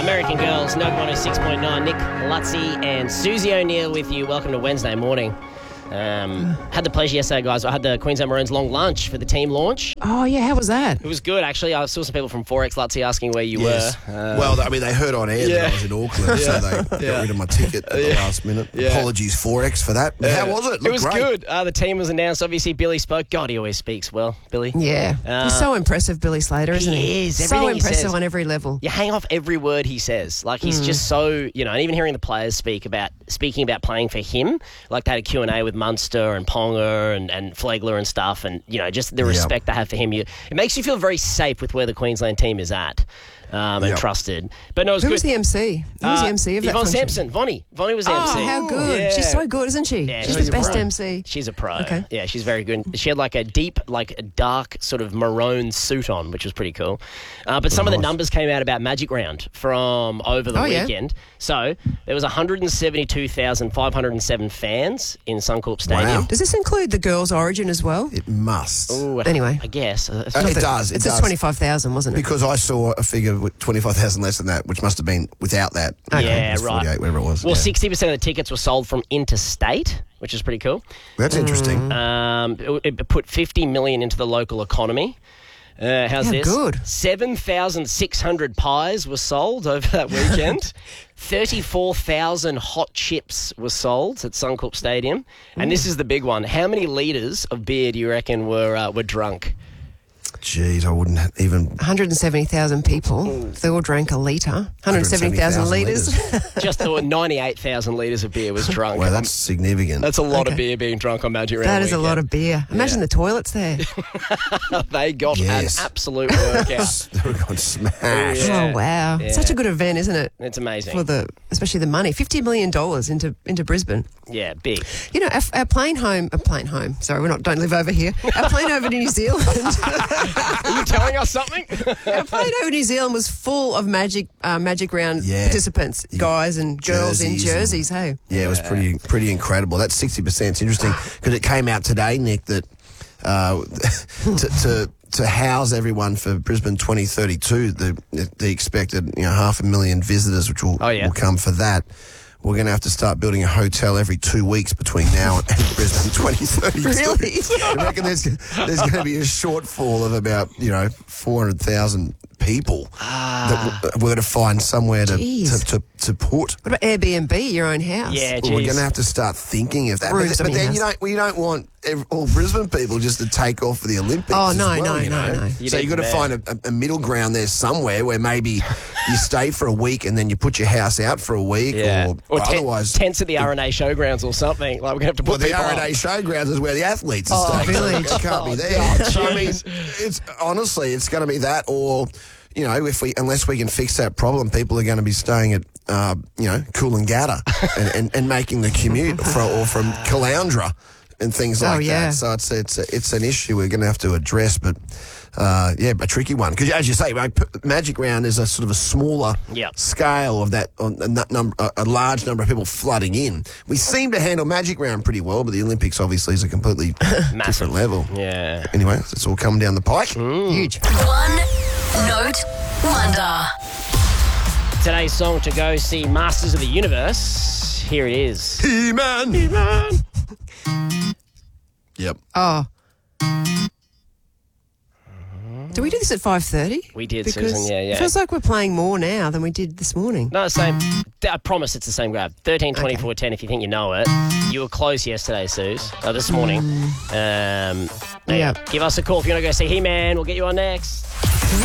American Girls, Note 106.9. Nick Lutzi and Susie O'Neill with you. Welcome to Wednesday morning. Had the pleasure yesterday, guys. I had the Queensland Maroons long lunch for the team launch. Oh, yeah. How was that? It was good, actually. I saw some people from Forex Lutzi asking where you were. Well, I mean, they heard on air that I was in Auckland, so they got rid of my ticket at the last minute. Apologies, Forex, for that. How was it? It was great. good. The team was announced. Obviously, Billy spoke. God, he always speaks well, Billy. Yeah. He's so impressive, Billy Slater, isn't he? He is. So Everything he impressive says. on every level. You hang off every word he says. Like, he's just so, and even hearing the players speaking about playing for him, like they had a Q&A with Munster and Ponga and Flegler and stuff, and, just the respect they have for him. It makes you feel very safe with where the Queensland team is at. And trusted. But no, it was Who good. was the MC? Who was the MC of that Yvonne function? Sampson. Vonnie was the MC. Oh, how good. Yeah. She's so good, isn't she? Yeah, she's she's the a best pro. MC. She's a pro. Okay. Yeah, she's very good. She had like a deep, like a dark sort of maroon suit on, which was pretty cool. But some of the numbers came out about Magic Round from over the weekend. So there was 172,507 fans in Suncorp Stadium. Wow. Does this include the girls' origin as well? It must. Ooh, Anyway. I guess. It does. It's at 25,000, wasn't it? Because I saw a figure with 25,000 less than that, which must have been without that. Yeah, It was 48, right. whatever it was. Well, yeah. 60% of the tickets were sold from interstate, which is pretty cool. That's interesting. It put 50 million into the local economy. How's How this? good. 7,600 pies were sold over that weekend. 34,000 hot chips were sold at Suncorp Stadium. And this is the big one. How many litres of beer do you reckon were drunk? Jeez, I wouldn't even... 170,000 people. They all drank a litre. 170,000 litres. Just 98,000 litres of beer was drunk. Well, that's significant. That's a lot of Okay. beer being drunk on Magic Round That is a weekend. lot of beer. Imagine the toilets there. They got Yes. an absolute workout. They got smashed. Yeah. Oh, wow. Yeah. Such a good event, isn't it? It's amazing. Especially the money. $50 million into Brisbane. Yeah, big. Our plane home, sorry, don't live over here. Our plane over to New Zealand. Are you telling us something? Our plane over New Zealand was full of Magic Round participants, guys and girls in jerseys, hey? Yeah, it was pretty incredible. That 60% is interesting because it came out today, Nick, that to house everyone for Brisbane 2032, the expected 500,000 visitors, which will come for that. We're going to have to start building a hotel every 2 weeks between now and Brisbane 2032. Really? I reckon there's going to be a shortfall of about 400,000 people that we're going to find somewhere to put. What about Airbnb, your own house? Yeah, Well, we're geez. going to have to start thinking of that. Rooms, But then house. we don't want all Brisbane people just to take off for the Olympics. Oh, as no. So you've got to find a middle ground there somewhere where maybe you stay for a week and then you put your house out for a week, or otherwise tents at the RNA Showgrounds or something. Like, we're going to have to put the people RNA Showgrounds is where the athletes are staying. village. It can't be there. God, So, I mean, it's going to be that, or unless we can fix that problem, people are going to be staying at Coolangatta and making the commute from Caloundra and things like that. So it's an issue we're going to have to address, but a tricky one, because as you say, Magic Round is a sort of a smaller scale of that, a large number of people flooding in. We seem to handle Magic Round pretty well, but the Olympics obviously is a completely different level. Yeah. Anyway, it's all coming down the pike. Huge. One Note Wonder. Today's song to go see Masters of the Universe. Here it is. He-Man. He-Man. Yep. Oh. Do we do this at 5:30? We did, Because Susan, yeah. It feels like we're playing more now than we did this morning. No, same. I promise it's the same grab. 13 24 10 if you think you know it. You were close yesterday, Suze. This morning. Yeah. Give us a call if you want to go see He-Man. We'll get you on next.